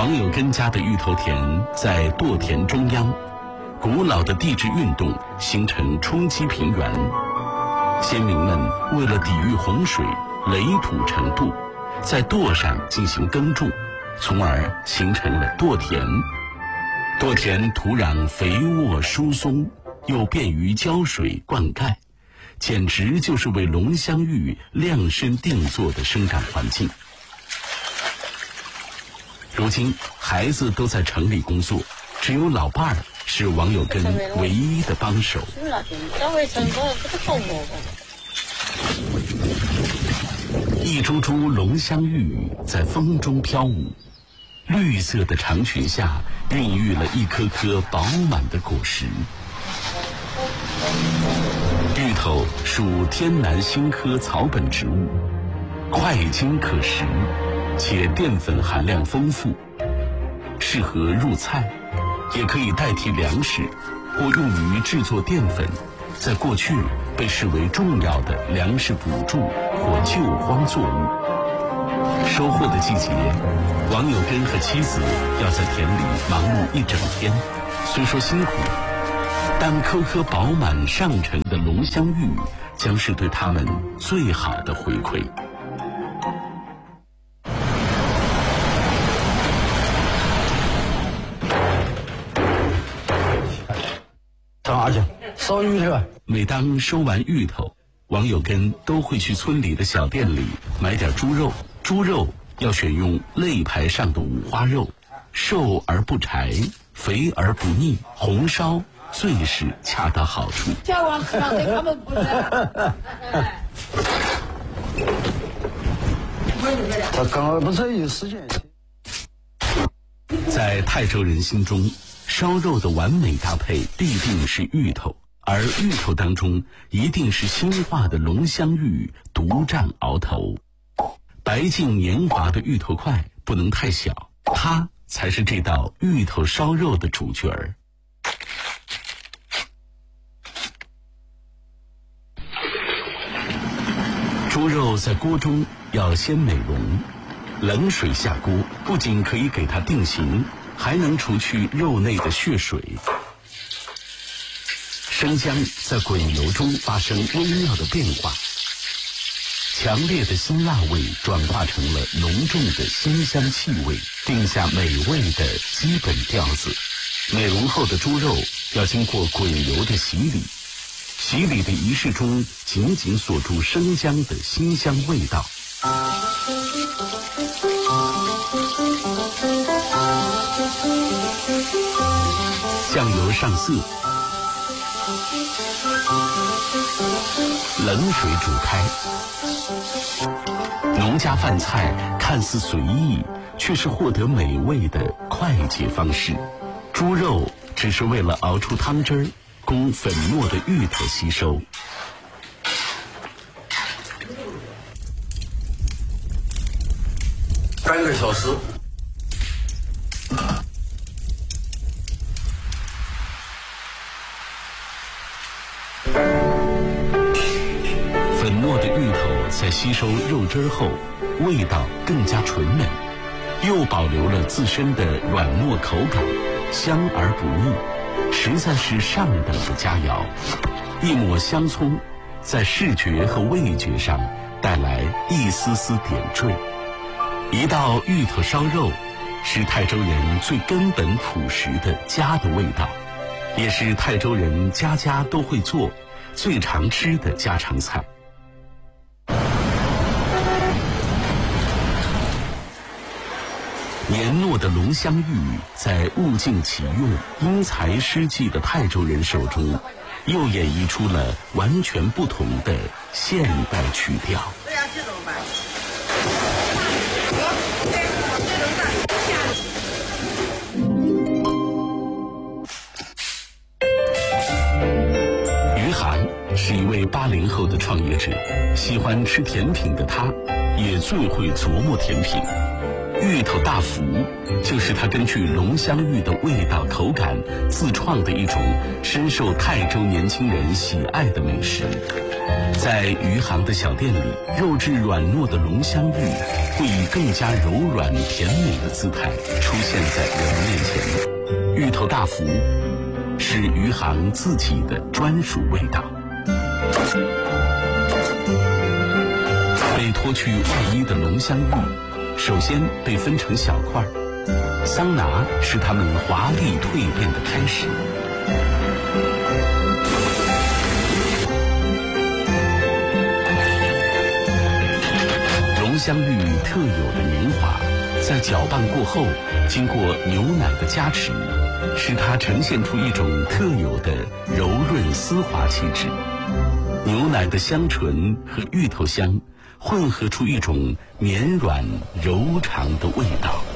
王有根家的芋头田在垛田中央，古老的地质运动形成冲积平原。先民们为了抵御洪水，垒土成垛，在垛上进行耕种，从而形成了垛田。垛田土壤肥沃疏松，又便于浇水灌溉，简直就是为龙香芋量身定做的生长环境。如今孩子都在城里工作，只有老伴儿是王有根唯一的帮手。一株株龙香芋在风中飘舞，绿色的长裙下孕育了一颗颗饱满的果实。芋头属天南星科草本植物，块茎可食，且淀粉含量丰富，适合入菜，也可以代替粮食或用于制作淀粉，在过去被视为重要的粮食补助或救荒作物。收获的季节，王有根和妻子要在田里忙碌一整天，虽说辛苦，但颗颗饱满上乘的龙香芋将是对他们最好的回馈。 上哪去？烧芋头。 每当收完芋头，王有根都会去村里的小店里买点猪肉。猪肉要选用肋排上的五花肉，瘦而不柴，肥而不腻，红烧最是恰到好处。 叫我吃了，他们不是。 他刚刚不是有时间。 在泰州人心中，烧肉的完美搭配必定是芋头，而芋头当中一定是新化的龙香芋独占鳌头。白净年华的芋头块不能太小，它才是这道芋头烧肉的主角儿。猪肉在锅中要先美容，冷水下锅不仅可以给它定型，还能除去肉内的血水。生姜在滚油中发生微妙的变化，强烈的辛辣味转化成了浓重的鲜香气味，定下美味的基本调子。美容后的猪肉要经过滚油的洗礼，洗礼的仪式中紧紧锁住生姜的辛香味道。酱油上色，冷水煮开。农家饭菜看似随意，却是获得美味的快捷方式。猪肉只是为了熬出汤汁儿，供粉末的芋头吸收。 半个小时。 粉末的芋头在吸收肉汁后，味道更加醇美，又保留了自身的软糯口感，香而不腻，实在是上等的佳肴。一抹香葱，在视觉和味觉上带来一丝丝点缀。一道芋头烧肉是泰州人最根本朴实的家的味道，也是泰州人家家都会做、最常吃的家常菜。年糯的龙香芋在物尽其用、因材施技的泰州人手中，又演绎出了完全不同的现代曲调。 这样去怎么办？ 于涵是一位80后的创业者，喜欢吃甜品的他，也最会琢磨甜品。 芋头大福就是它根据龙香芋的味道口感自创的一种深受泰州年轻人喜爱的美食。在余杭的小店里，肉质软糯的龙香芋会以更加柔软甜美的姿态出现在人们面前。芋头大福是余杭自己的专属味道。被脱去外衣的龙香芋首先被分成小块，桑拿是它们华丽蜕变的开始。龙香芋特有的黏滑，在搅拌过后，经过牛奶的加持，使它呈现出一种特有的柔润丝滑气质。牛奶的香醇和芋头香混合出一种绵软柔长的味道。